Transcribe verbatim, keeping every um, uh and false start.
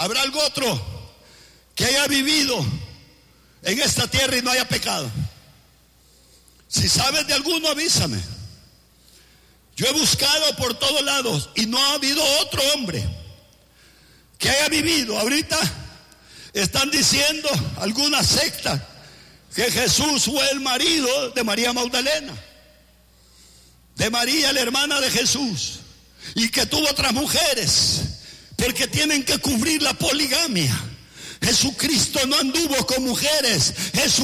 ¿Habrá algún otro que haya vivido en esta tierra y no haya pecado? Si sabes de alguno, avísame. Yo he buscado por todos lados y no ha habido otro hombre que haya vivido. Ahorita están diciendo alguna secta que Jesús fue el marido de María Magdalena, de María, la hermana de Jesús, y que tuvo otras mujeres, porque tienen que cubrir la poligamia. Jesucristo no anduvo con mujeres. Jesús